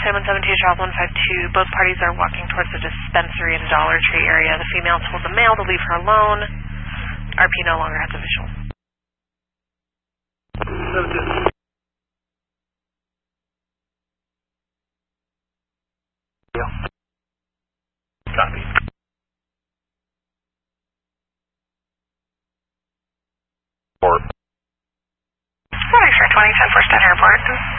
Salmon 72, Shop 152. Both parties are walking towards the dispensary in Dollar Tree area. The female told the male to leave her alone. RP no longer has a visual. 72. Yeah. Copy. Extra 2010 First at Airport.